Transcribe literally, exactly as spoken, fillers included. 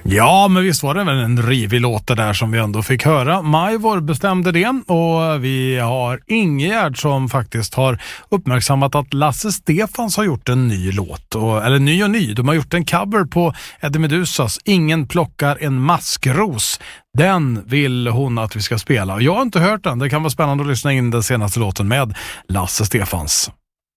Ja, men visst var det väl en rivig låt där som vi ändå fick höra. Majvor bestämde det och vi har Ingegärd som faktiskt har uppmärksammat att Lasse Stefans har gjort en ny låt. Och, eller ny och ny, de har gjort en cover på Eddie Medusas Ingen plockar en maskros. Den vill hon att vi ska spela. Jag har inte hört den, det kan vara spännande att lyssna in den senaste låten med Lasse Stefans.